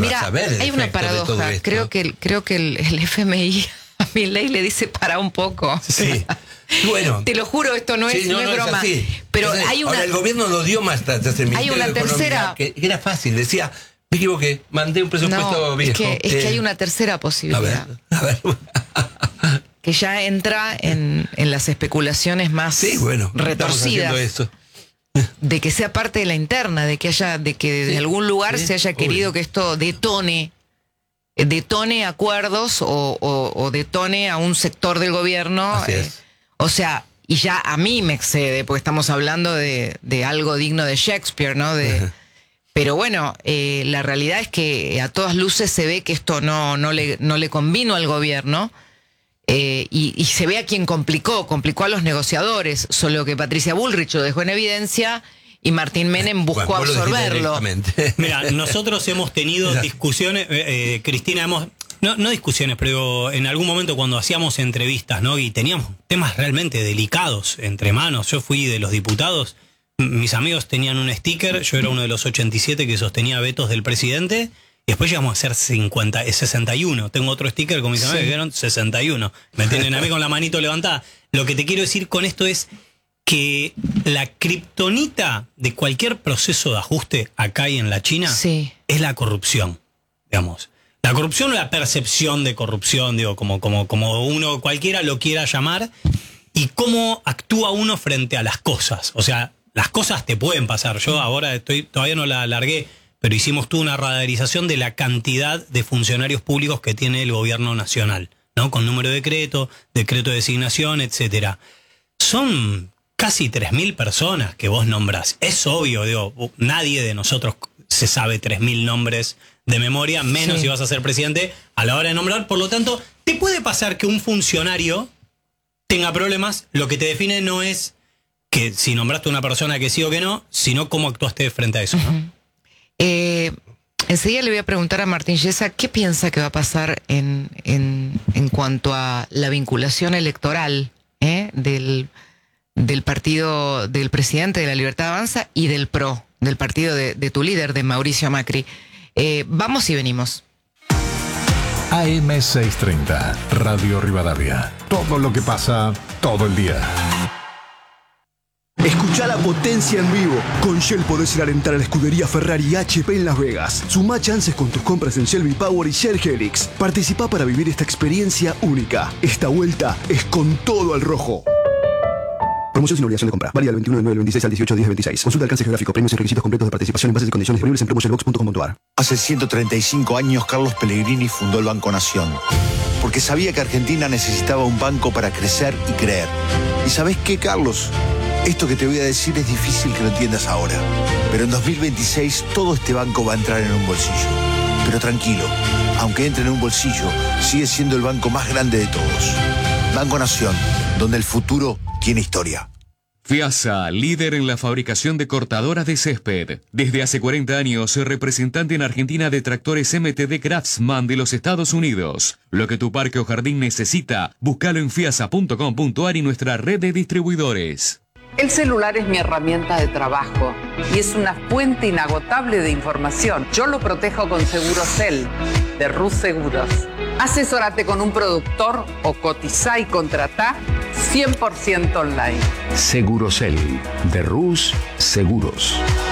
va a saber el hay una efecto de todo paradoja. esto. Creo que el FMI a Milei le dice para un poco. Sí. Bueno, te lo juro, esto no es, no es broma. así. Pero Entonces, hay una. ahora el gobierno no dio más tasas en Hay una tercera. Que era fácil, decía, me equivoqué, mandé un presupuesto viejo. Es que hay una tercera posibilidad. A ver. Que ya entra en las especulaciones más retorcidas. Eso. De que sea parte de la interna, de que de algún lugar se haya querido que esto detone acuerdos o detone a un sector del gobierno. Así es. O sea, y ya a mí me excede, porque estamos hablando de algo digno de Shakespeare, ¿no? Pero bueno, la realidad es que a todas luces se ve que esto no le convino al gobierno. Y se ve a quien complicó a los negociadores, solo que Patricia Bullrich lo dejó en evidencia y Martín Menem buscó absorberlo. Mira, nosotros hemos tenido discusiones, Cristina, no discusiones, pero en algún momento cuando hacíamos entrevistas, ¿no? Y teníamos temas realmente delicados entre manos. Yo fui de los diputados, mis amigos tenían un sticker, yo era uno de los 87 que sostenía vetos del presidente. Y después llegamos a ser 61. Tengo otro sticker con mis amigos que dieron 61. Me tienen a mí con la manito levantada. Lo que te quiero decir con esto es que la kriptonita de cualquier proceso de ajuste acá y en la China es la corrupción, digamos. La corrupción o la percepción de corrupción, digo, como uno cualquiera lo quiera llamar, y cómo actúa uno frente a las cosas. O sea, las cosas te pueden pasar. Yo ahora todavía no la largué, pero hicimos toda una radarización de la cantidad de funcionarios públicos que tiene el gobierno nacional, ¿no? Con número de decreto de designación, etcétera. Son casi 3.000 personas que vos nombrás. Es obvio, digo, nadie de nosotros se sabe 3.000 nombres de memoria, menos si vas a ser presidente a la hora de nombrar. Por lo tanto, te puede pasar que un funcionario tenga problemas. Lo que te define no es que si nombraste a una persona que sí o que no, sino cómo actuaste frente a eso, ¿no? Enseguida le voy a preguntar a Martín Yesa qué piensa que va a pasar en cuanto a la vinculación electoral del partido del presidente de la Libertad Avanza y del PRO, del partido de tu líder, de Mauricio Macri. Vamos y venimos. AM630, Radio Rivadavia. Todo lo que pasa, todo el día. Escuchá la potencia en vivo. Con Shell podés ir a alentar a la escudería Ferrari y HP en Las Vegas. Sumá chances con tus compras en Shell V-Power y Shell Helix. Participá para vivir esta experiencia única. Esta vuelta es con todo al rojo. Promoción sin obligación de compra. Válida del 21 del 9 del 26 al 18 del 10 del 26. Consulta alcance geográfico, premios y requisitos completos de participación en bases y condiciones disponibles en promoshellbox.com.ar. Hace 135 años Carlos Pellegrini fundó el Banco Nación. Porque sabía que Argentina necesitaba un banco para crecer y creer. ¿Y sabés qué, Carlos? Esto que te voy a decir es difícil que lo entiendas ahora. Pero en 2026 todo este banco va a entrar en un bolsillo. Pero tranquilo, aunque entre en un bolsillo, sigue siendo el banco más grande de todos. Banco Nación, donde el futuro tiene historia. FIASA, líder en la fabricación de cortadoras de césped. Desde hace 40 años, representante en Argentina de tractores MTD Craftsman de los Estados Unidos. Lo que tu parque o jardín necesita, búscalo en fiasa.com.ar y nuestra red de distribuidores. El celular es mi herramienta de trabajo y es una fuente inagotable de información. Yo lo protejo con Segurosel, de Rus Seguros. Asesórate con un productor o cotizá y contratá 100% online. Segurosel, de Rus Seguros.